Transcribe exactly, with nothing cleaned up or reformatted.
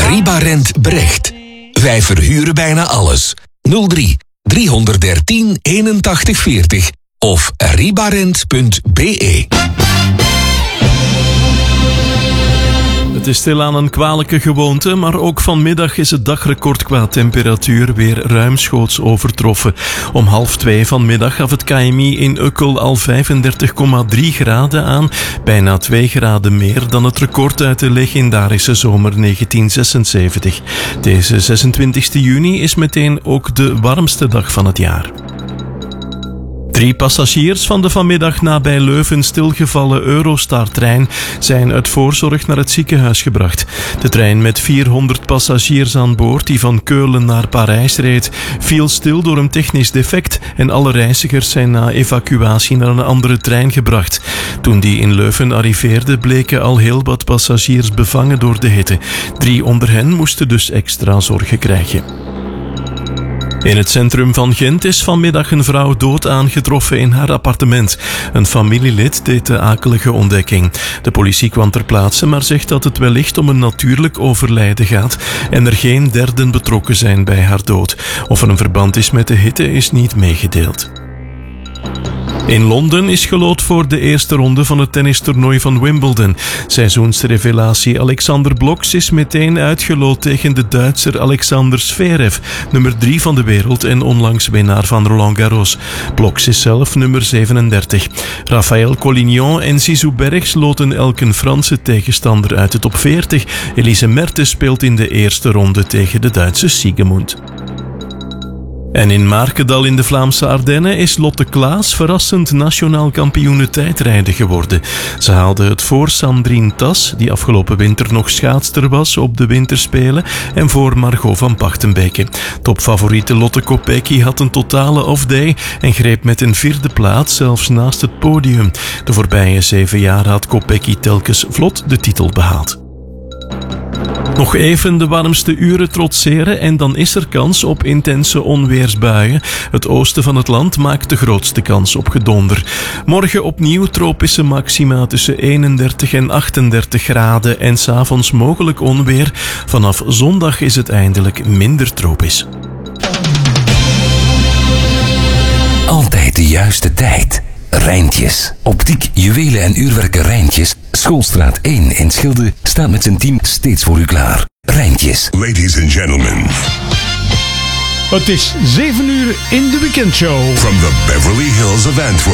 Ribarent Brecht. Wij verhuren bijna alles. nul drie driehonderddertien eenentachtig veertig of ribarent punt b e. Het is stilaan een kwalijke gewoonte, maar ook vanmiddag is het dagrecord qua temperatuur weer ruimschoots overtroffen. Om half twee vanmiddag gaf het K M I in Ukkel al vijfendertig komma drie graden aan, bijna twee graden meer dan het record uit de legendarische zomer negentien zesenzeventig. Deze zesentwintigste juni is meteen ook de warmste dag van het jaar. Drie passagiers van de vanmiddag nabij Leuven stilgevallen Eurostar-trein zijn uit voorzorg naar het ziekenhuis gebracht. De trein met vierhonderd passagiers aan boord die van Keulen naar Parijs reed, viel stil door een technisch defect en alle reizigers zijn na evacuatie naar een andere trein gebracht. Toen die in Leuven arriveerde, bleken al heel wat passagiers bevangen door de hitte. Drie onder hen moesten dus extra zorgen krijgen. In het centrum van Gent is vanmiddag een vrouw dood aangetroffen in haar appartement. Een familielid deed de akelige ontdekking. De politie kwam ter plaatse, maar zegt dat het wellicht om een natuurlijk overlijden gaat en er geen derden betrokken zijn bij haar dood. Of er een verband is met de hitte is niet meegedeeld. In Londen is geloot voor de eerste ronde van het tennistoernooi van Wimbledon. Seizoensrevelatie Alexander Bloks is meteen uitgeloot tegen de Duitser Alexander Zverev, nummer drie van de wereld en onlangs winnaar van Roland Garros. Bloks is zelf nummer zevenendertig. Raphaël Collignon en Zizou Bergs loten elk een Franse tegenstander uit de top veertig. Elise Mertens speelt in de eerste ronde tegen de Duitse Siegemund. En in Markendal in de Vlaamse Ardennen is Lotte Klaas verrassend nationaal kampioene tijdrijden geworden. Ze haalde het voor Sandrine Tas, die afgelopen winter nog schaatster was op de winterspelen, en voor Margot van Pachtenbeke. Topfavoriete Lotte Kopecky had een totale off-day en greep met een vierde plaats zelfs naast het podium. De voorbije zeven jaar had Kopecky telkens vlot de titel behaald. Nog even de warmste uren trotseren en dan is er kans op intense onweersbuien. Het oosten van het land maakt de grootste kans op gedonder. Morgen opnieuw tropische maxima tussen eenendertig en achtendertig graden en 's avonds mogelijk onweer. Vanaf zondag is het eindelijk minder tropisch. Altijd de juiste tijd. Rijntjes. Optiek, juwelen en uurwerken Rijntjes. Schoolstraat één in Schilde staat met zijn team steeds voor u klaar. Rijntjes. Ladies and gentlemen. Het is zeven uur in de weekendshow. From the Beverly Hills of Antwerp.